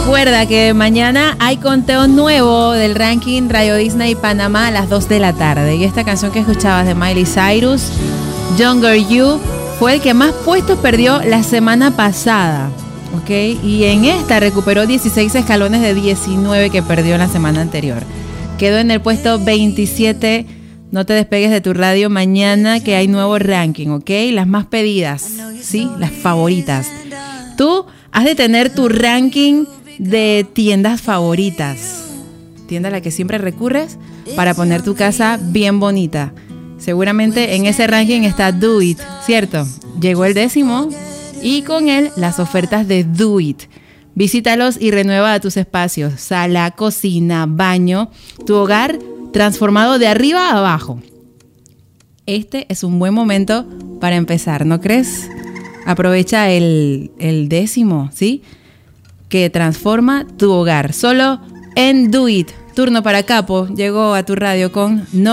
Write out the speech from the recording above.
Recuerda que mañana hay conteo nuevo del ranking Radio Disney Panamá a las 2 de la tarde. Y esta canción que escuchabas de Miley Cyrus, Younger You, fue el que más puestos perdió la semana pasada. ¿Ok? Y en esta recuperó 16 escalones de 19 que perdió la semana anterior. Quedó en el puesto 27. No te despegues de tu radio mañana que hay nuevo ranking, ¿ok? Las más pedidas, ¿sí? Las favoritas. Tú has de tener tu ranking de tiendas favoritas. Tienda a la que siempre recurres para poner tu casa bien bonita. Seguramente en ese ranking está Do It, ¿cierto? Llegó el 10º y con él las ofertas de Do It. Visítalos y renueva tus espacios. Sala, cocina, baño, tu hogar transformado de arriba a abajo. Este es un buen momento para empezar, ¿no crees? Aprovecha el 10º, ¿sí? Que transforma tu hogar. Solo en Do It. Turno para Capo. Llegó a tu radio con No